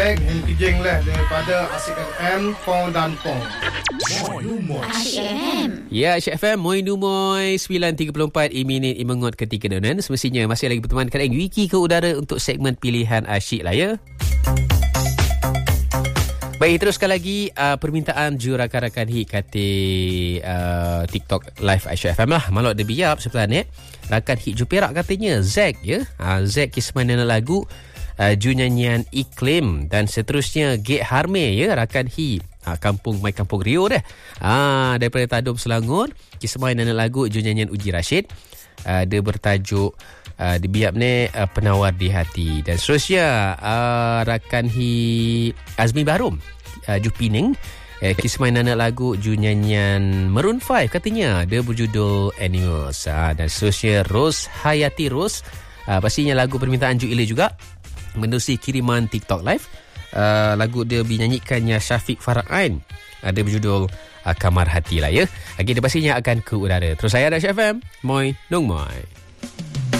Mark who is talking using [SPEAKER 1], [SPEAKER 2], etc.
[SPEAKER 1] Yang kejeng lah daripada Asyik FM, Pong dan Pong.
[SPEAKER 2] Asyik FM.
[SPEAKER 3] Ya, Asyik FM, Moi Numoy 9.34 minit imengot ketika donan. Semestinya masih lagi bertemankan Wiki ke udara untuk segmen pilihan Asyik lah ya. Baik, teruskan lagi permintaan jurakan-rakan hit kata TikTok live Asyik FM lah. Malak dia biar sebenarnya. Rakan hit Juperak katanya Zack ya. Zack kisah mana lagu Junyanyian Iklim dan seterusnya Gek Harme ya, rakan hi kampung My Kampung Rio dah. Daripada Tadum Selangor, kisah main lagu Junyanyian Uji Rashid. Dia bertajuk dibiap ni Penawar di Hati. Dan seterusnya rakan hi Azmi Barum Jupining, kisah main lagu Junyanyian Maroon 5 katanya. Dia berjudul Animals. Dan seterusnya Ros Hayati Ros, pastinya lagu permintaan Ju Ile juga, menerusi kiriman TikTok live. Lagu dia dinyanyikannya Syafiq Farah Ain. Dia berjudul Kamar Hati lah ya. Dia pastinya akan ke udara. Terus saya ada Asyik FM, Moi Dong Moi.